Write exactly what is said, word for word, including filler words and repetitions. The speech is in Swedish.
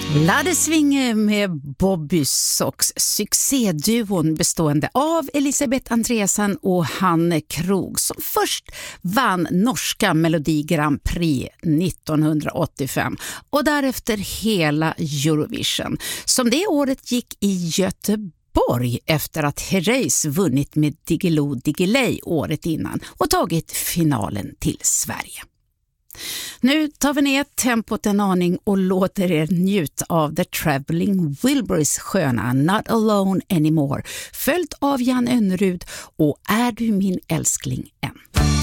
Ladesvinge med Bobby Sox, succéduon bestående av Elisabeth Andreasson och Hanne Krog som först vann norska Melodi Grand Prix nittonhundraåttiofem och därefter hela Eurovision som det året gick i Göteborg efter att Herreys vunnit med Diggiloo Diggiley året innan och tagit finalen till Sverige. Nu tar vi ner tempot en aning och låter er njuta av The Traveling Wilburys sköna Not Alone Anymore, följt av Jan Önnerud och Är du min älskling än.